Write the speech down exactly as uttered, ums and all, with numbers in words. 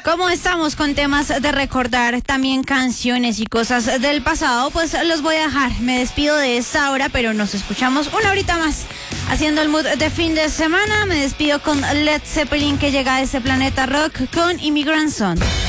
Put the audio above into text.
Como estamos con temas de recordar también canciones y cosas del pasado, pues los voy a dejar. Me despido de esta hora, pero nos escuchamos una horita más haciendo el mood de fin de semana. Me despido con Led Zeppelin, que llega a este planeta rock con Immigrant Song.